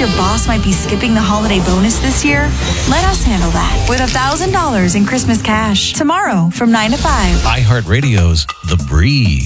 your boss might be skipping the holiday bonus this year? Let us handle that with $1,000 in Christmas cash tomorrow from 9 to 5. iHeartRadio's The Breeze.